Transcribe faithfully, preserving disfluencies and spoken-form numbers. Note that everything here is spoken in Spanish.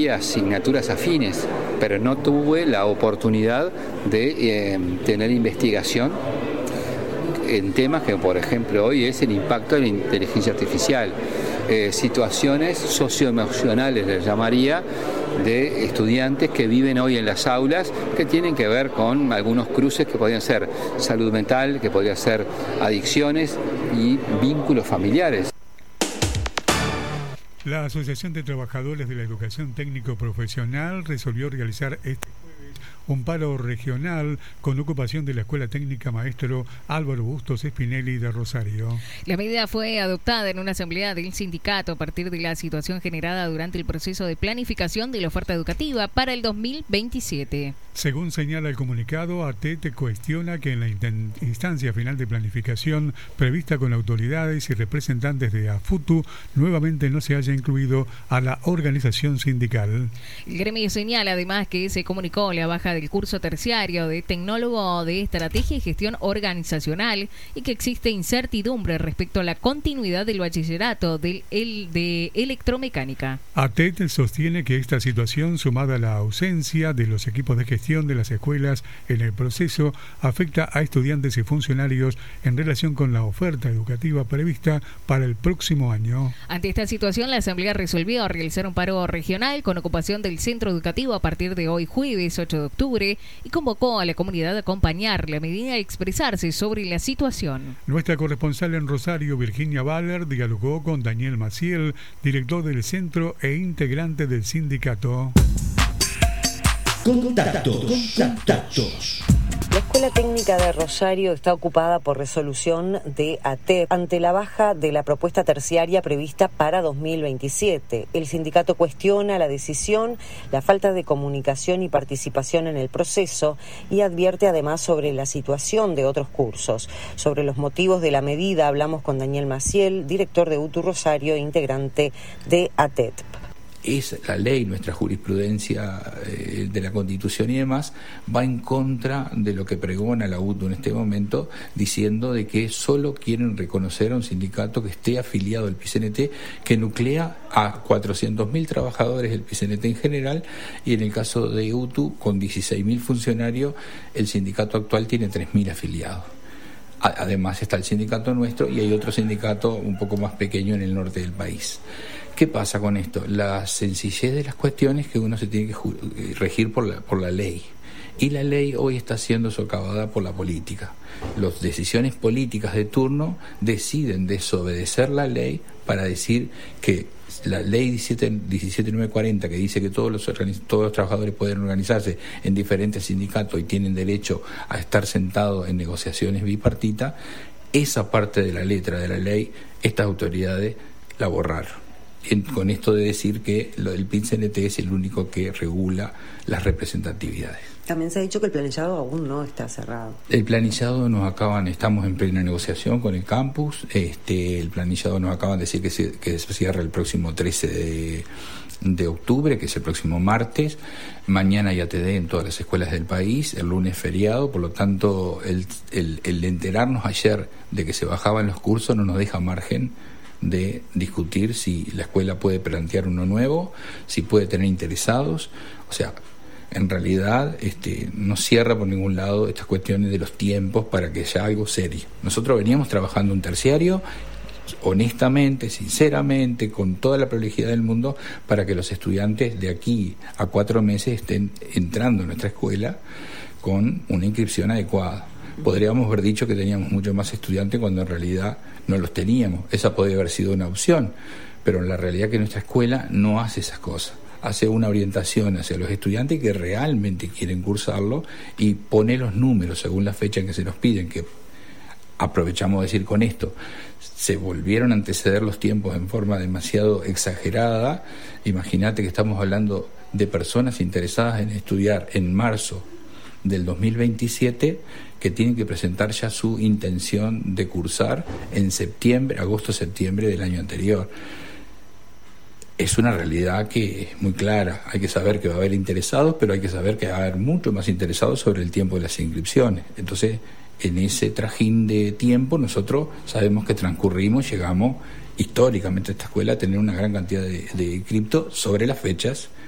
había asignaturas afines, pero no tuve la oportunidad de eh, tener investigación en temas que, por ejemplo, hoy es el impacto de la inteligencia artificial, eh, situaciones socioemocionales, les llamaría, de estudiantes que viven hoy en las aulas, que tienen que ver con algunos cruces que podrían ser salud mental, que podrían ser adicciones y vínculos familiares. La Asociación de Trabajadores de la Educación Técnico Profesional resolvió realizar este jueves un paro regional con ocupación de la Escuela Técnica Maestro Álvaro Bustos Spinelli de Rosario. La medida fue adoptada en una asamblea del sindicato a partir de la situación generada durante el proceso de planificación de la oferta educativa para el dos mil veintisiete. Según señala el comunicado, A T E T cuestiona que en la instancia final de planificación prevista con autoridades y representantes de AFUTU nuevamente no se haya incluido a la organización sindical. El gremio señala además que se comunicó la baja del curso terciario de tecnólogo de estrategia y gestión organizacional y que existe incertidumbre respecto a la continuidad del bachillerato del, el, de electromecánica. A T E T sostiene que esta situación, sumada a la ausencia de los equipos de gestión de las escuelas en el proceso, afecta a estudiantes y funcionarios en relación con la oferta educativa prevista para el próximo año. Ante esta situación, la Asamblea resolvió realizar un paro regional con ocupación del centro educativo a partir de hoy jueves ocho de octubre y convocó a la comunidad a acompañar la medida y expresarse sobre la situación. Nuestra corresponsal en Rosario, Virginia Baller, dialogó con Daniel Maciel, director del centro e integrante del sindicato. Contactos, contactos. La Escuela Técnica de Rosario está ocupada por resolución de A T E P ante la baja de la propuesta terciaria prevista para dos mil veintisiete. El sindicato cuestiona la decisión, la falta de comunicación y participación en el proceso y advierte además sobre la situación de otros cursos. Sobre los motivos de la medida hablamos con Daniel Maciel, director de UTU Rosario e integrante de A T E P. Es la ley, nuestra jurisprudencia eh, de la Constitución y demás, va en contra de lo que pregona la U T U en este momento, diciendo de que solo quieren reconocer a un sindicato que esté afiliado al P C N T, que nuclea a cuatrocientos mil trabajadores del P C N T en general, y en el caso de U T U, con dieciséis mil funcionarios, el sindicato actual tiene tres mil afiliados. Además está el sindicato nuestro y hay otro sindicato un poco más pequeño en el norte del país. ¿Qué pasa con esto? La sencillez de las cuestiones es que uno se tiene que regir por la, por la ley. Y la ley hoy está siendo socavada por la política. Las decisiones políticas de turno deciden desobedecer la ley para decir que la ley diecisiete mil novecientos cuarenta, que dice que todos los, todos los trabajadores pueden organizarse en diferentes sindicatos y tienen derecho a estar sentados en negociaciones bipartitas, esa parte de la letra de la ley, estas autoridades la borraron. En, con esto de decir que lo del P C N T es el único que regula las representatividades. También se ha dicho que el planillado aún no está cerrado. El planillado nos acaban, estamos en plena negociación con el campus, este, el planillado nos acaban de decir que se, que se cierra el próximo trece de, de octubre, que es el próximo martes. Mañana hay A T D en todas las escuelas del país, el lunes feriado, por lo tanto el, el, el enterarnos ayer de que se bajaban los cursos no nos deja margen de discutir si la escuela puede plantear uno nuevo, si puede tener interesados. O sea, en realidad este, no cierra por ningún lado estas cuestiones de los tiempos para que haya algo serio. Nosotros veníamos trabajando un terciario honestamente, sinceramente, con toda la prolijidad del mundo, para que los estudiantes de aquí a cuatro meses estén entrando en nuestra escuela con una inscripción adecuada. Podríamos haber dicho que teníamos mucho más estudiantes cuando en realidad no los teníamos. Esa podría haber sido una opción, pero en la realidad es que nuestra escuela no hace esas cosas. Hace una orientación hacia los estudiantes que realmente quieren cursarlo y pone los números según la fecha en que se nos piden, que aprovechamos de decir con esto, se volvieron a anteceder los tiempos en forma demasiado exagerada. Imagínate que estamos hablando de personas interesadas en estudiar en marzo del dos mil veintisiete que tienen que presentar ya su intención de cursar en septiembre, agosto-septiembre del año anterior. Es una realidad que es muy clara. Hay que saber que va a haber interesados, pero hay que saber que va a haber mucho más interesados sobre el tiempo de las inscripciones. Entonces, en ese trajín de tiempo, nosotros sabemos que transcurrimos, llegamos históricamente a esta escuela a tener una gran cantidad de, de inscriptos sobre las fechas